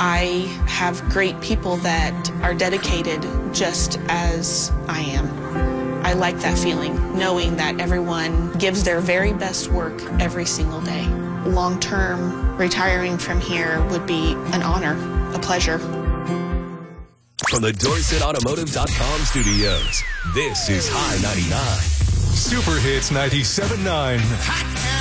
I have great people that are dedicated just as I am. I like that feeling, knowing that everyone gives their very best work every single day. Long-term, retiring from here would be an honor, a pleasure. From the DorsetAutomotive.com studios, this is High 99. Super Hits 97.9.